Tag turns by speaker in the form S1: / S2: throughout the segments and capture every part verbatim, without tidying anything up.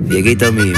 S1: Dieguito mío.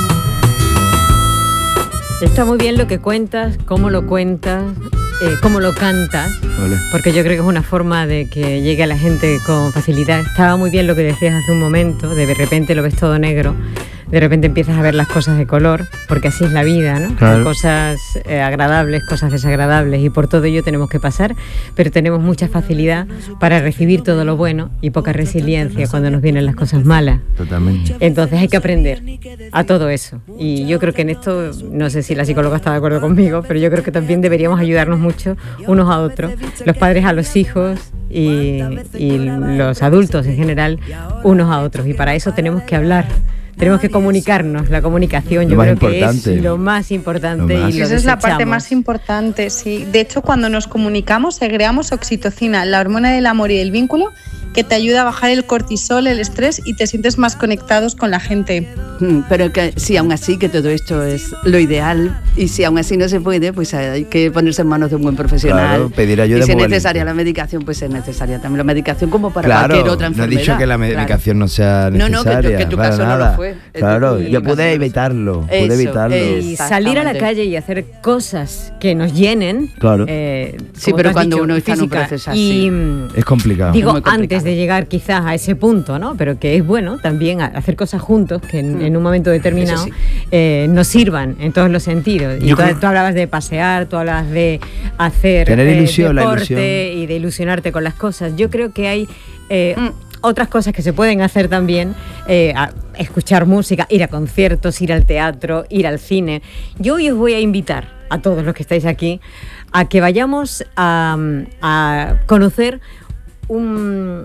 S2: Está muy bien lo que cuentas, cómo lo cuentas, eh, cómo lo cantas,
S3: Vale.
S2: Porque yo creo que es una forma de que llegue a la gente con facilidad. Estaba muy bien lo que decías hace un momento, de de repente lo ves todo negro, de repente empiezas a ver las cosas de color, porque así es la vida, ¿no?
S3: Claro.
S2: Hay cosas eh, agradables, cosas desagradables, y por todo ello tenemos que pasar, pero tenemos mucha facilidad para recibir todo lo bueno y poca resiliencia cuando nos vienen las cosas malas.
S3: Totalmente.
S2: Entonces hay que aprender a todo eso. Y yo creo que en esto, no sé si la psicóloga está de acuerdo conmigo, pero yo creo que también deberíamos ayudarnos mucho unos a otros, los padres a los hijos y, y los adultos en general, unos a otros. Y para eso tenemos que hablar. Tenemos que comunicarnos, la comunicación yo creo que es lo más importante.
S3: Lo más.
S2: Y lo
S4: Esa es la parte
S2: desechamos.
S4: más importante, sí. De hecho, cuando nos comunicamos, segregamos oxitocina, la hormona del amor y del vínculo, que te ayuda a bajar el cortisol, el estrés, y te sientes más conectados con la gente.
S5: Pero que si aún así, que todo esto es lo ideal, y si aún así no se puede, pues hay que ponerse en manos de un buen profesional.
S3: Claro, pedir ayuda.
S5: Y si es
S3: muy
S5: necesaria
S3: valiente.
S5: la medicación, pues es necesaria también la medicación, como para
S3: Claro,
S5: cualquier otra
S3: no he
S5: enfermedad.
S3: dicho que la medicación no sea
S5: No, no, que tu-
S3: necesaria.
S5: que tu
S3: para
S5: caso no lo
S3: nada.
S5: fue.
S3: Claro,
S5: En tu
S3: yo
S5: caso
S3: pude
S5: no lo fue.
S3: evitarlo,
S5: Eso,
S3: pude evitarlo.
S5: eso.
S2: Y salir a la
S5: Exactamente.
S2: calle y hacer cosas que nos llenen.
S3: Claro.
S2: eh,
S5: Sí,
S2: como
S5: pero
S2: tú has
S5: cuando
S2: dicho,
S5: uno está en un
S2: física.
S5: proceso así.
S2: Y, mm,
S3: Es complicado.
S2: digo,
S5: muy complicado.
S2: antes de llegar quizás a ese punto, ¿no? Pero que es bueno también a- hacer cosas juntos que en,
S5: Mm.
S2: en un momento determinado
S5: Eso sí.
S2: eh, nos sirvan en todos los sentidos. Y
S3: Yo
S2: tú,
S3: creo-
S2: tú hablabas de pasear, tú hablabas de hacer
S3: Tener
S2: eh,
S3: ilusión, la
S2: deporte
S3: ilusión.
S2: y de ilusionarte con las cosas. Yo creo que hay eh,
S5: Mm.
S2: otras cosas que se pueden hacer también, eh, a- escuchar música, ir a conciertos, ir al teatro, ir al cine. Yo hoy os voy a invitar a todos los que estáis aquí a que vayamos a, a conocer un...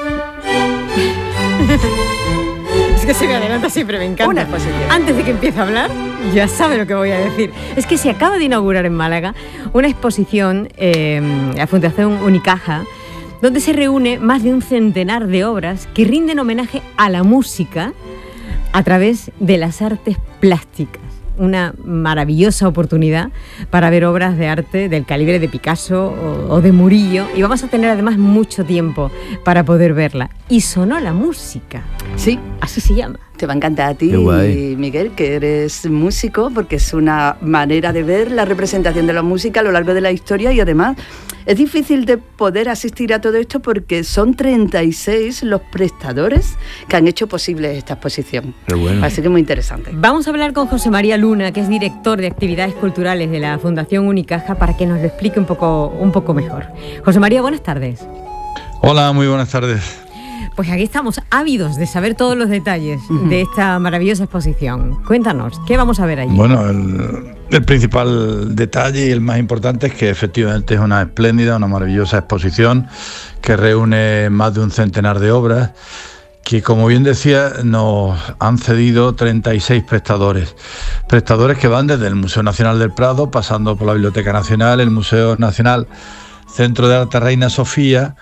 S2: Es que se me adelanta siempre, me encanta.
S5: Una exposición.
S2: Antes de que empiece a hablar, ya sabe lo que voy a decir. Es que se acaba de inaugurar en Málaga una exposición, eh, la Fundación Unicaja, donde se reúne más de un centenar de obras que rinden homenaje a la música a través de las artes plásticas. Una maravillosa oportunidad para ver obras de arte del calibre de Picasso o, o de Murillo, y vamos a tener además mucho tiempo para poder verla. Y sonó la música,
S5: Sí,
S2: así se llama.
S5: te va a encantar a ti,
S3: Qué guay.
S5: Miguel, que eres músico, porque es una manera de ver la representación de la música a lo largo de la historia, y además es difícil de poder asistir a todo esto porque son treinta y seis los prestadores que han hecho posible esta exposición.
S3: Qué bueno.
S5: Así que muy interesante.
S2: Vamos a hablar con José María Luna, que es director de actividades culturales de la Fundación Unicaja, para que nos lo explique un poco, un poco mejor. José María, buenas tardes.
S6: Hola, muy buenas tardes.
S2: Pues aquí estamos, ávidos de saber todos los detalles de esta maravillosa exposición. Cuéntanos, ¿qué vamos a ver allí?
S6: Bueno, el, el principal detalle y el más importante es que efectivamente es una espléndida, una maravillosa exposición que reúne más de un centenar de obras que, como bien decía, nos han cedido treinta y seis prestadores. Prestadores que van desde el Museo Nacional del Prado, pasando por la Biblioteca Nacional, el Museo Nacional Centro de Arte Reina Sofía,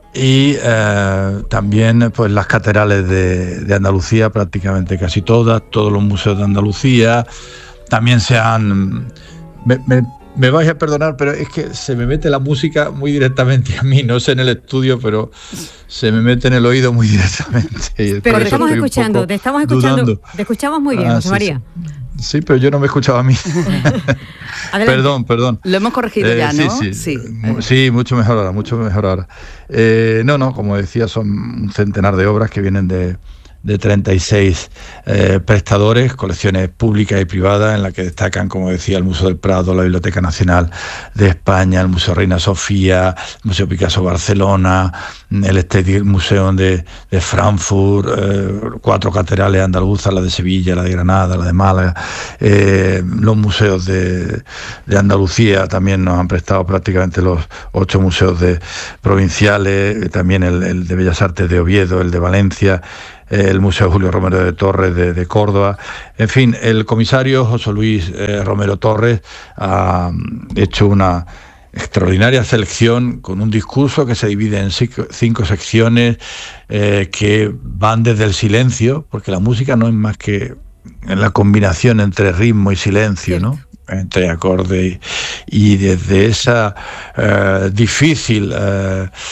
S6: y eh, también pues las catedrales de, de Andalucía, prácticamente casi todas, todos los museos de Andalucía. También se han... Me, me, me vais a perdonar, pero es que se me mete la música muy directamente a mí, no sé en el estudio, pero se me mete en el oído muy directamente.
S2: Pero
S6: Por
S2: te
S6: eso
S2: estamos
S6: estoy un
S2: escuchando,
S6: poco
S2: te estamos escuchando,
S6: dudando.
S2: te escuchamos muy bien,
S6: Ah,
S2: José
S6: sí,
S2: María.
S6: Sí. Sí, pero yo no me escuchaba a mí.
S2: Adelante.
S6: Perdón, perdón.
S5: Lo hemos corregido
S6: Eh,
S5: ya,
S6: sí,
S5: ¿no?
S6: Sí,
S5: Sí.
S6: Mu- sí, mucho mejor ahora, mucho mejor ahora. Eh, no, no, como decía, son un centenar de obras que vienen de, de treinta y seis eh, prestadores, colecciones públicas y privadas, en las que destacan, como decía, el Museo del Prado, la Biblioteca Nacional de España, el Museo Reina Sofía, el Museo Picasso Barcelona, el State Museum de, de Frankfurt, eh, cuatro catedrales andaluzas, la de Sevilla, la de Granada, la de Málaga, eh, los museos de, de Andalucía también nos han prestado prácticamente los ocho museos de, provinciales, también el, el de Bellas Artes de Oviedo, el de Valencia, el Museo Julio Romero de Torres de, de Córdoba. En fin, el comisario José Luis eh, Romero Torres ha hecho una extraordinaria selección con un discurso que se divide en cinco, cinco secciones eh, que van desde el silencio, porque la música no es más que la combinación entre ritmo y silencio, ¿no? Entre acordes, y, y desde esa eh, difícil eh,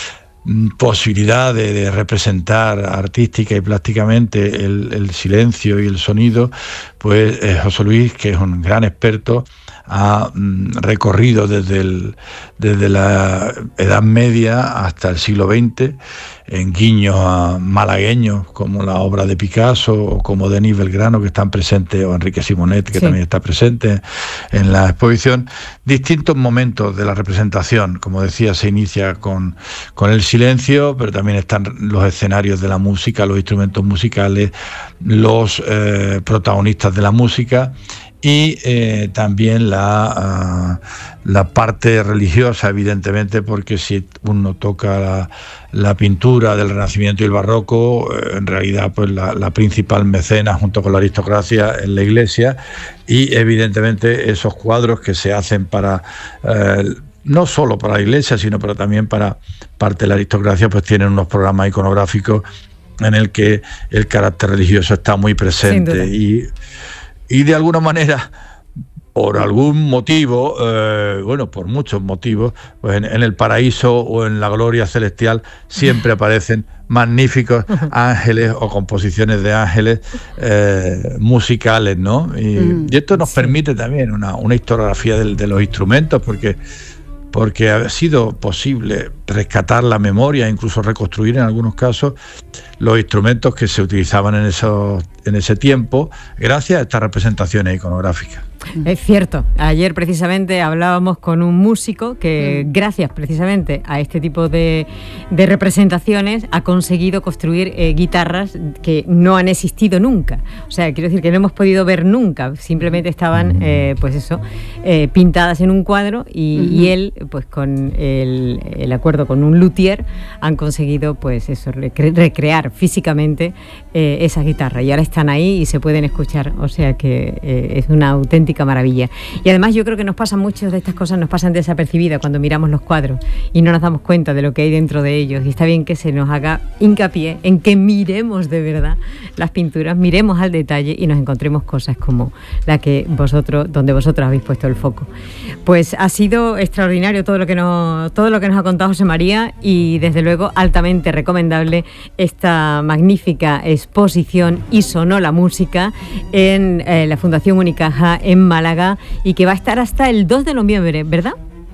S6: posibilidad de, de representar artística y plásticamente el, el silencio y el sonido, pues eh, José Luis, que es un gran experto, ha mm, recorrido desde, el, desde la Edad Media hasta el siglo veinte, en guiños a malagueños como la obra de Picasso o como Denis Belgrano, que están presentes, o Enrique Simonet, que sí. también está presente en la exposición, distintos momentos de la representación. Como decía, se inicia con, con el silencio, pero también están los escenarios de la música, los instrumentos musicales, los eh, protagonistas de la música, y eh, también la, uh, la parte religiosa, evidentemente, porque si uno toca la, la pintura del Renacimiento y el Barroco, eh, en realidad pues la, la principal mecena junto con la aristocracia es la Iglesia, y evidentemente esos cuadros que se hacen para... Eh, no solo para la Iglesia, sino para, también para parte de la aristocracia, pues tienen unos programas iconográficos en el que el carácter religioso está muy presente, y Y de alguna manera, por algún motivo, eh, bueno, por muchos motivos, pues en, en el paraíso o en la gloria celestial siempre aparecen magníficos ángeles o composiciones de ángeles eh, musicales, ¿no? Y, mm, y esto nos sí. permite también una, una historiografía de, de los instrumentos, porque... porque ha sido posible rescatar la memoria, incluso reconstruir en algunos casos los instrumentos que se utilizaban en, esos, en ese tiempo, gracias a estas representaciones iconográficas.
S2: Es cierto, ayer precisamente hablábamos con un músico que gracias precisamente a este tipo de, de representaciones ha conseguido construir eh, guitarras que no han existido nunca. O sea, quiero decir que no hemos podido ver nunca, simplemente estaban eh, pues eso, eh, pintadas en un cuadro, y, uh-huh. y él pues con el, el acuerdo con un luthier han conseguido pues eso, recre- recrear físicamente eh, esa guitarra, y ahora están ahí y se pueden escuchar, o sea que eh, es una auténtica maravilla. Y además yo creo que nos pasan muchas de estas cosas, nos pasan desapercibidas cuando miramos los cuadros y no nos damos cuenta de lo que hay dentro de ellos, y está bien que se nos haga hincapié en que miremos de verdad las pinturas, miremos al detalle y nos encontremos cosas como la que vosotros, donde vosotros habéis puesto el foco. Pues ha sido extraordinario todo lo que nos, todo lo que nos ha contado José María, y desde luego altamente recomendable esta magnífica exposición Y sonó la música en eh, la Fundación Unicaja en Málaga, y que va a estar hasta el dos de noviembre, ¿verdad?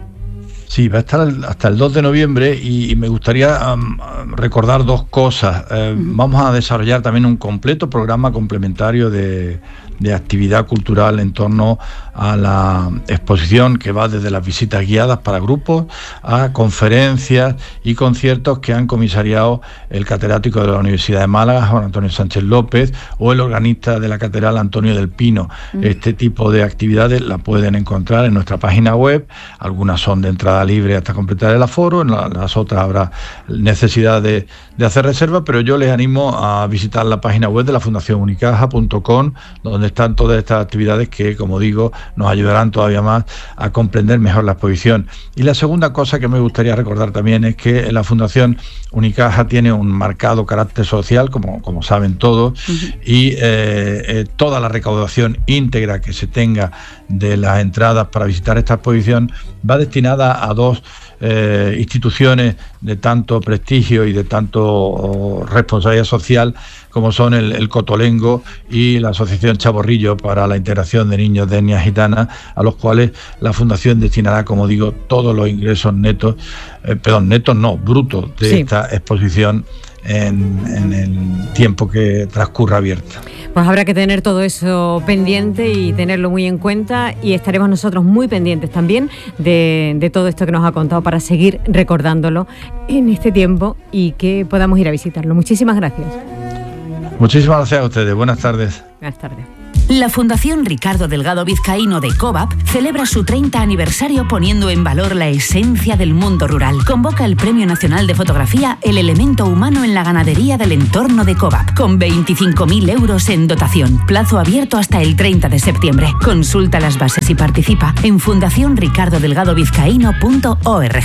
S6: Sí, va a estar hasta el dos de noviembre, y, y me gustaría um, recordar dos cosas. Eh, uh-huh. Vamos a desarrollar también un completo programa complementario de, de actividad cultural en torno a la exposición, que va desde las visitas guiadas para grupos a conferencias y conciertos que han comisariado el catedrático de la Universidad de Málaga, Juan Antonio Sánchez López, o el organista de la catedral, Antonio del Pino. Uh-huh. Este tipo de actividades la pueden encontrar en nuestra página web. Algunas son de entrada libre hasta completar el aforo, en la, las otras habrá necesidad de, de hacer reserva, pero yo les animo a visitar la página web de la fundación unicaja punto com, donde están todas estas actividades que, como digo, nos ayudarán todavía más a comprender mejor la exposición. Y la segunda cosa que me gustaría recordar también es que la Fundación Unicaja tiene un marcado carácter social, como, como saben todos, uh-huh. y eh, eh, toda la recaudación íntegra que se tenga de las entradas para visitar esta exposición va destinada a dos eh, instituciones de tanto prestigio y de tanto oh, responsabilidad social, como son el, el Cotolengo y la Asociación Chaborrillo para la Integración de Niños de Etnia Gitana, a los cuales la Fundación destinará, como digo, todos los ingresos netos, eh, perdón, netos no, brutos de sí. esta exposición en, en el tiempo que transcurra abierta.
S2: Pues habrá que tener todo eso pendiente y tenerlo muy en cuenta, y estaremos nosotros muy pendientes también de, de todo esto que nos ha contado para seguir recordándolo en este tiempo y que podamos ir a visitarlo. Muchísimas gracias.
S6: Muchísimas gracias a ustedes. Buenas tardes.
S2: Buenas tardes.
S1: La Fundación Ricardo Delgado Vizcaíno de COVAP celebra su treinta aniversario poniendo en valor la esencia del mundo rural. Convoca el Premio Nacional de Fotografía El Elemento Humano en la Ganadería del Entorno de COVAP, con veinticinco mil euros en dotación. Plazo abierto hasta el treinta de septiembre. Consulta las bases y participa en fundación ricardo delgado vizcaíno punto org.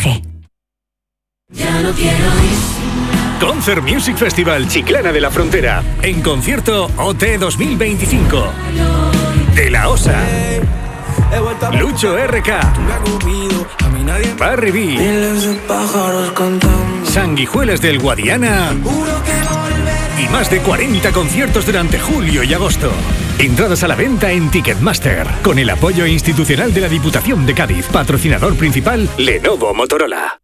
S3: Ya no quiero ir. Concert Music Festival Chiclana de la Frontera. En concierto O T dos mil veinticinco. De la Osa. Lucho R K. Barry B, Sanguijuelas del Guadiana y más de cuarenta conciertos durante julio y agosto. Entradas a la venta en Ticketmaster, con el apoyo institucional de la Diputación de Cádiz. Patrocinador principal, Lenovo Motorola.